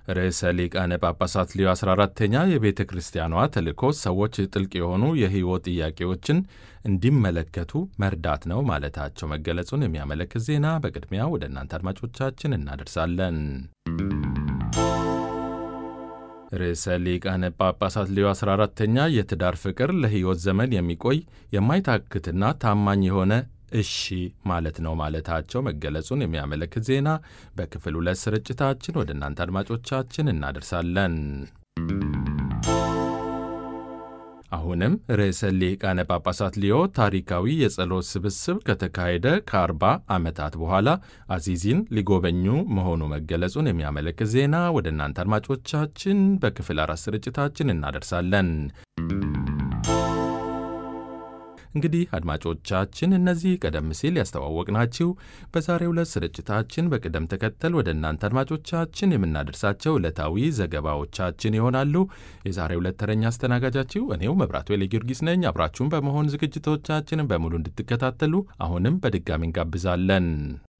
ርዕሰ ሊቃነ ጳጳሳት ሊዮ 14ኛ የቤተ ክርስቲያኗ ተልእኮ ሰዎች ጥልቅ የሆኑ የሕይወት ጥያቄዎችን እንዲመለከቱ መርዳት ነው ማለታቸው መገለጹን የሚያመለክት ዜና በቅድሚያ ወደ እናንተ አድማጮቻችን እናደርሳለን። ርዕሰ ሊቃነ ጳጳሳት ሊዮ 14ኛ የትዳር ፍቅር ለሕይወት ዘመን የሚቆይ የማይታክትና ታማኝ የሆነ እሺ ማለት ነው ማለታቸው መገለጹን የሚያመለክት ዜና በክፍል 2 ስርጭታችን ወደ እናንተ አድማጮቻችን እናደርሳለን። አሁንም ርዕሰ ሊቃነ ጳጳሳት ሊዮ ታሪካዊ የጸሎት ስብስብ ከተካሄደ ከ40 ዓመታት በኋላ አዚዚን ሊጎበኙ መሆኑ መገለጹን የሚያመለክት ዜና ወደ እናንተ አድማጮቻችን በክፍል 4 ስርጭታችን እናደርሳለን። እንግዲህ አድማጮቻችን እነዚህ ቀደም ሲል ያስተዋወቅናችሁ በዛሬው ዕለት ስርጭታችን በቅደም ተከተል ወደ እናንተ አድማጮቻችን የምናደርሳቸው ዕለታዊ ዘገባዎቻችን ይሆናሉ። የዛሬው ዕለት ተረኛ አስተናጋጃችሁ እኔው መብራቱ ጊዮርጊስ ነኝ። አብራችሁን በመሆን ዝግጅቶቻችንን በሙሉ እንድትከታተሉ አሁንም በድጋሚ እንጋብዛለን።